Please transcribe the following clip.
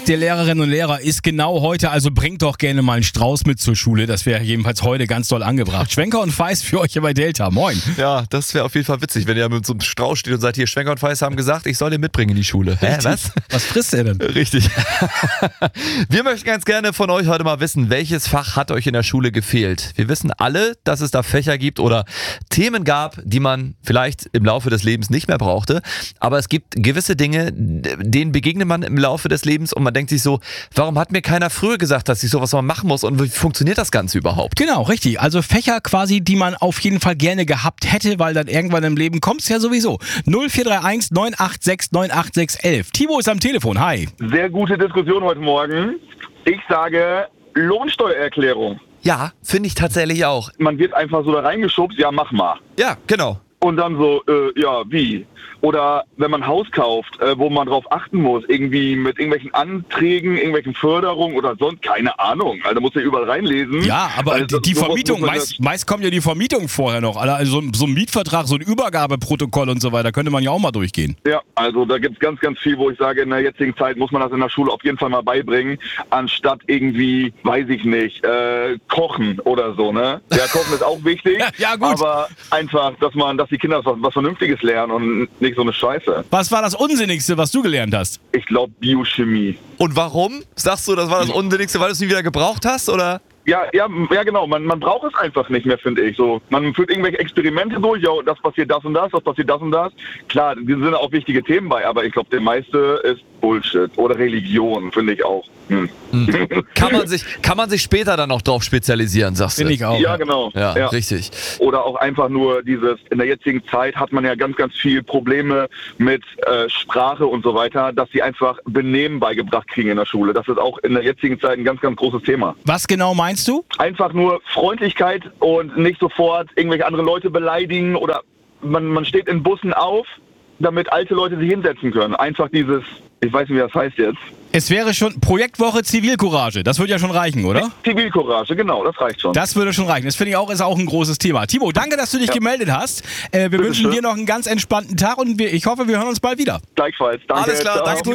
der Lehrerinnen und Lehrer ist genau heute, also bringt doch gerne mal einen Strauß mit zur Schule. Das wäre jedenfalls heute ganz doll angebracht. Schwenker und Feist für euch hier bei Delta. Moin. Ja, das wäre auf jeden Fall witzig, wenn ihr mit so einem Strauß steht und sagt, hier, Schwenker und Feist haben gesagt, ich soll den mitbringen in die Schule. Hä, was? Was frisst er denn? Richtig. Wir möchten ganz gerne von euch heute mal wissen, welches Fach hat euch in der Schule gefehlt? Wir wissen alle, dass es da Fächer gibt oder Themen gab, die man vielleicht im Laufe des Lebens nicht mehr brauchte. Aber es gibt gewisse Dinge, denen begegnet man im Laufe des Lebens und man denkt sich so, warum hat mir keiner früher gesagt, dass ich sowas mal machen muss und wie funktioniert das Ganze überhaupt? Genau, richtig. Also Fächer quasi, die man auf jeden Fall gerne gehabt hätte, weil dann irgendwann im Leben kommt es ja sowieso. 0431 986 98611. Timo ist am Telefon. Hi. Sehr gute Diskussion heute Morgen. Ich sage Lohnsteuererklärung. Ja, finde ich tatsächlich auch. Man wird einfach so da reingeschubst, ja, mach mal. Ja, genau. Und dann so, ja, wie? Oder wenn man ein Haus kauft, wo man drauf achten muss, irgendwie mit irgendwelchen Anträgen, irgendwelchen Förderungen oder sonst, keine Ahnung. Also da muss ja überall reinlesen. Ja, aber also, die Vermietung, meist kommt ja die Vermietung vorher noch. Also so ein Mietvertrag, so ein Übergabeprotokoll und so weiter, könnte man ja auch mal durchgehen. Ja, also da gibt es ganz, ganz viel, wo ich sage, in der jetzigen Zeit muss man das in der Schule auf jeden Fall mal beibringen, anstatt irgendwie, weiß ich nicht, kochen oder so, ne? Ja, kochen ist auch wichtig, ja, gut. Aber einfach, dass die Kinder was Vernünftiges lernen und nicht so eine Scheiße. Was war das Unsinnigste, was du gelernt hast? Ich glaube Biochemie. Und warum? Sagst du, das war das Unsinnigste, weil du es nie wieder gebraucht hast, oder? Ja, genau. Man braucht es einfach nicht mehr, finde ich. So, man führt irgendwelche Experimente durch. Ja, das passiert das und das passiert das und das. Klar, da sind auch wichtige Themen bei, aber ich glaube, der meiste ist Bullshit. Oder Religion, finde ich auch. Kann man sich später dann noch drauf spezialisieren, sagst du? Finde ich auch. Ja, genau. Ja, richtig. Oder auch einfach nur in der jetzigen Zeit hat man ja ganz, ganz viel Probleme mit Sprache und so weiter, dass sie einfach Benehmen beigebracht kriegen in der Schule. Das ist auch in der jetzigen Zeit ein ganz, ganz großes Thema. Was genau meinst du? Einfach nur Freundlichkeit und nicht sofort irgendwelche andere Leute beleidigen oder man steht in Bussen auf, damit alte Leute sich hinsetzen können. Einfach dieses, ich weiß nicht, wie das heißt jetzt. Es wäre schon Projektwoche Zivilcourage. Das würde ja schon reichen, oder? Zivilcourage, genau, das reicht schon. Das würde schon reichen. Das finde ich auch, ist auch ein großes Thema. Timo, danke, dass du dich gemeldet hast. Wir wünschen dir noch einen ganz entspannten Tag und ich hoffe, wir hören uns bald wieder. Gleichfalls. Danke. Alles klar, Ciao. danke.